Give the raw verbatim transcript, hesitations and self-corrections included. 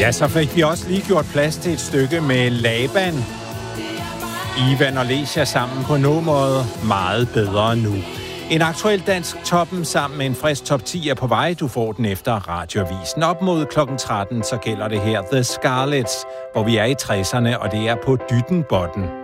Ja, så fik vi også lige gjort plads til et stykke med Laban. Ivan og Lesia sammen på nummeret Meget Bedre Nu. En aktuel dansk toppen sammen med en frisk top ti er på vej. Du får den efter Radioavisen. Op mod klokken tretten, så gælder det her The Scarlets, hvor vi er i tresserne, og det er på Dyttenbotten.